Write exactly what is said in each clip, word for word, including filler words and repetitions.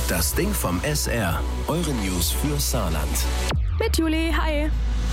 Das Ding vom S R. Eure News für Saarland. Mit Juli, hi.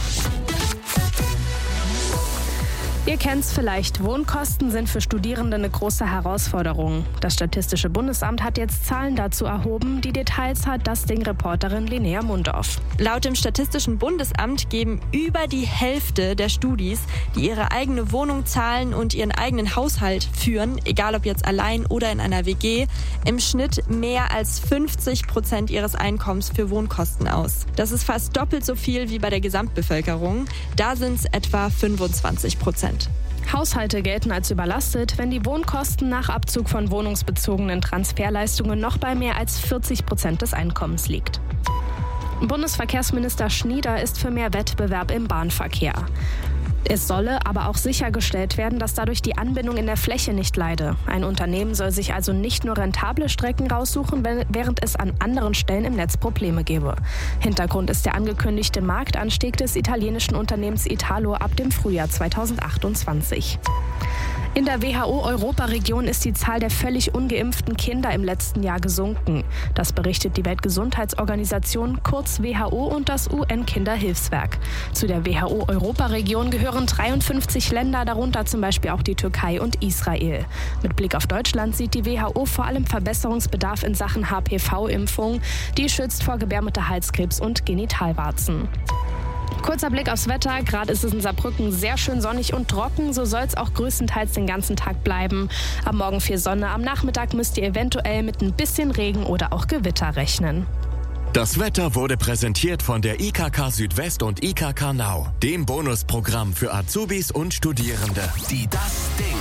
Ihr kennt's vielleicht, Wohnkosten sind für Studierende eine große Herausforderung. Das Statistische Bundesamt hat jetzt Zahlen dazu erhoben. Die Details hat das Ding-Reporterin Linnea Mundorf. Laut dem Statistischen Bundesamt geben über die Hälfte der Studis, die ihre eigene Wohnung zahlen und ihren eigenen Haushalt führen, egal ob jetzt allein oder in einer W G, im Schnitt mehr als fünfzig Prozent ihres Einkommens für Wohnkosten aus. Das ist fast doppelt so viel wie bei der Gesamtbevölkerung. Da sind es etwa fünfundzwanzig Prozent. Haushalte gelten als überlastet, wenn die Wohnkosten nach Abzug von wohnungsbezogenen Transferleistungen noch bei mehr als vierzig Prozent des Einkommens liegt. Bundesverkehrsminister Schnieder ist für mehr Wettbewerb im Bahnverkehr. Es solle aber auch sichergestellt werden, dass dadurch die Anbindung in der Fläche nicht leide. Ein Unternehmen soll sich also nicht nur rentable Strecken raussuchen, während es an anderen Stellen im Netz Probleme gebe. Hintergrund ist der angekündigte Marktanstieg des italienischen Unternehmens Italo ab dem Frühjahr zweitausendachtundzwanzig. In der W H O-Europaregion ist die Zahl der völlig ungeimpften Kinder im letzten Jahr gesunken. Das berichtet die Weltgesundheitsorganisation, kurz W H O, und das U N-Kinderhilfswerk. Zu der W H O-Europaregion gehören dreiundfünfzig Länder, darunter zum Beispiel auch die Türkei und Israel. Mit Blick auf Deutschland sieht die W H O vor allem Verbesserungsbedarf in Sachen H P V-Impfung. Die schützt vor Gebärmutterhalskrebs und Genitalwarzen. Kurzer Blick aufs Wetter. Gerade ist es in Saarbrücken sehr schön sonnig und trocken. So soll es auch größtenteils den ganzen Tag bleiben. Am Morgen viel Sonne. Am Nachmittag müsst ihr eventuell mit ein bisschen Regen oder auch Gewitter rechnen. Das Wetter wurde präsentiert von der I K K Südwest und I K K Now, dem Bonusprogramm für Azubis und Studierende. Die Das Ding.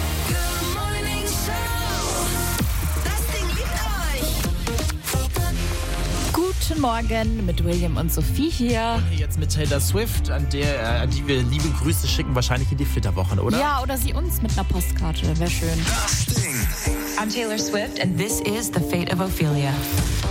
Guten Morgen mit William und Sophie hier. Jetzt mit Taylor Swift, an, der, äh, an die wir liebe Grüße schicken, wahrscheinlich in die Flitterwochen, oder? Ja, oder sie uns mit einer Postkarte, wäre schön. Das Ding. I'm Taylor Swift and this is The Fate of Ophelia.